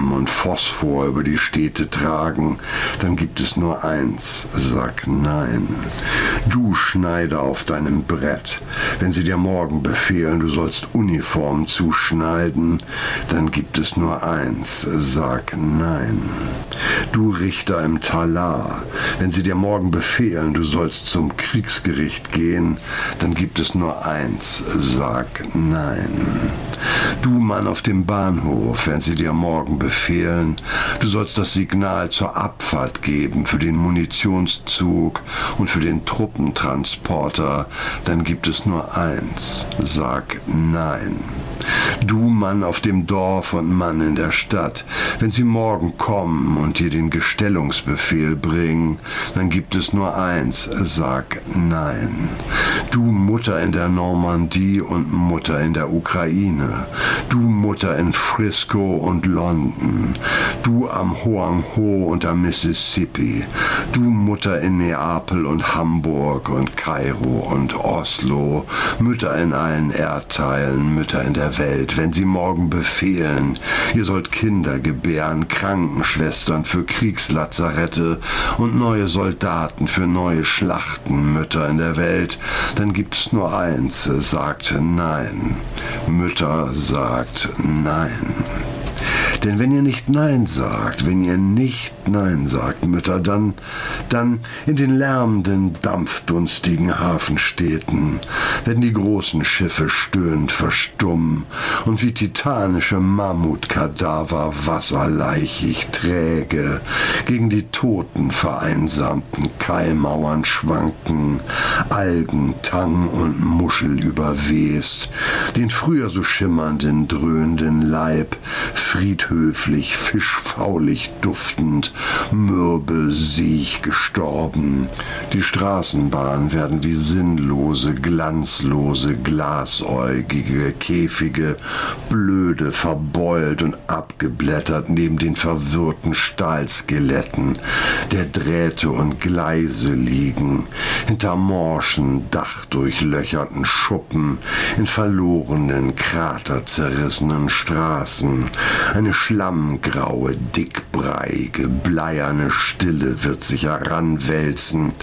Lampen und Phosphor über die Städte tragen, dann gibt es nur eins, sag nein. Du Schneider auf deinem Brett, wenn sie dir morgen befehlen, du sollst Uniform zuschneiden, dann gibt es nur eins, sag nein. Du Richter im Talar, wenn sie dir morgen befehlen, du sollst zum Kriegsgericht gehen, dann gibt es nur eins, sag nein. Du Mann auf dem Bahnhof, wenn sie dir morgen befehlen, du sollst das Signal zur Abfahrt geben für den Munitionszug und für den Truppentransporter, dann gibt es nur eins, sag nein. Du Mann auf dem Dorf und Mann in der Stadt, wenn sie morgen kommen und dir den Gestellungsbefehl bringen, dann gibt es nur eins, sag nein. Du Mutter in der Normandie und Mutter in der Ukraine, du Mutter in Frisco und London, du am Hoang-Ho und am Mississippi, du Mutter in Neapel und Hamburg und Kairo und Oslo, Mütter in allen Erdteilen, Mütter in der Welt, wenn sie morgen befehlen, ihr sollt Kinder gebären, Krankenschwestern für Kriegslazarette und neue Soldaten für neue Schlachten, Mütter in der Welt, dann gibt es nur eins, sagt nein. Mütter sagt nein. Denn wenn ihr nicht Nein sagt, wenn ihr nicht Nein sagt, Mütter, dann in den lärmenden, dampfdunstigen Hafenstädten werden die großen Schiffe stöhnend verstummen und wie titanische Mammutkadaver wasserleichig träge gegen die toten, vereinsamten Kaimauern schwanken, Algen, Tang und Muschel überwest, den früher so schimmernden, dröhnenden Leib friedhöflich, fischfaulig duftend, mürbe, siech gestorben. Die Straßenbahnen werden wie sinnlose, glanzlose, glasäugige Käfige, blöde, verbeult und abgeblättert neben den verwirrten Stahlskeletten der Drähte und Gleise liegen, hinter morschen, dachdurchlöcherten Schuppen, in verlorenen, kraterzerrissenen Straßen. Eine schlammgraue, dickbreiige, bleierne Stille wird sich heranwälzen,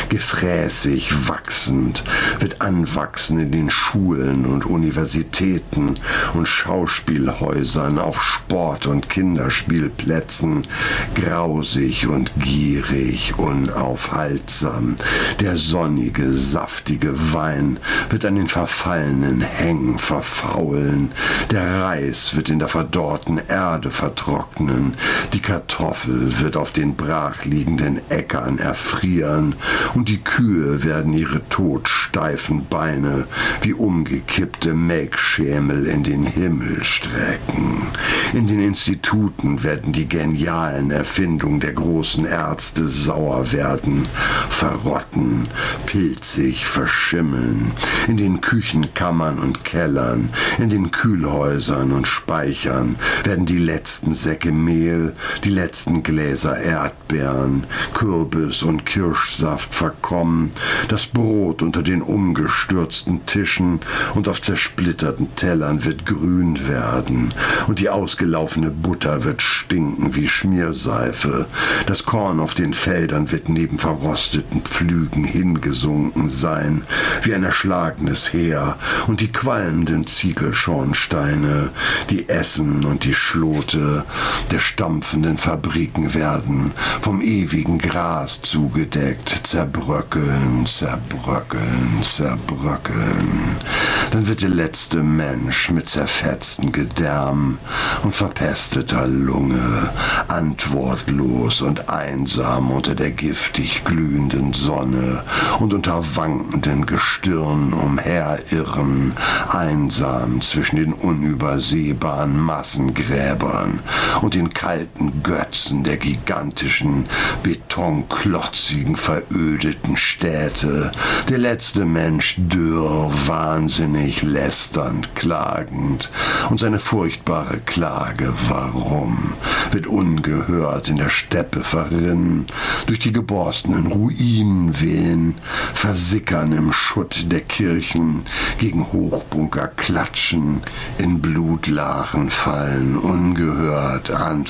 gefräßig wachsend, wird anwachsen in den Schulen und Universitäten und Schauspielhäusern, auf Sport- und Kinderspielplätzen, grausig und gierig, unaufhaltsam. Der sonnige, saftige Wein wird an den verfallenen Hängen verfaulen, der Reis wird in der verdorrten Erde vertrocknen, die Kartoffel wird auf den brachliegenden Äckern erfrieren und die Kühe werden ihre todsteifen Beine wie umgekippte Melkschemel in den Himmel strecken. In den Instituten werden die genialen Erfindungen der großen Ärzte sauer werden, verrotten, pilzig verschimmeln. In den Küchenkammern und Kellern, in den Kühlhäusern und Speichern werden die letzten Säcke Mehl, die letzten Gläser Erdbeeren, Kürbis und Kirschsaft verkommen, das Brot unter den umgestürzten Tischen und auf zersplitterten Tellern wird grün werden und die ausgelaufene Butter wird stinken wie Schmierseife, das Korn auf den Feldern wird neben verrosteten Pflügen hingesunken sein, wie ein erschlagenes Heer, und die qualmenden Ziegelschornsteine, die Essen und die Schlote der stampfenden Fabriken werden vom ewigen Gras zugedeckt, zerbröckeln, zerbröckeln, zerbröckeln. Dann wird der letzte Mensch mit zerfetztem Gedärm und verpesteter Lunge, antwortlos und einsam unter der giftig glühenden Sonne und unter wankenden Gestirnen umherirren, einsam zwischen den unübersehbaren Massengräbern und den kalten Götzen der gigantischen, betonklotzigen, verödeten Städte. Der letzte Mensch dürr, wahnsinnig, lästernd, klagend, und seine furchtbare Klage, warum, wird ungehört in der Steppe verrinnen, durch die geborstenen Ruinen wehen, versickern im Schutt der Kirchen, gegen Hochbunker klatschen, in Blutlachen fallen, ungehört antworten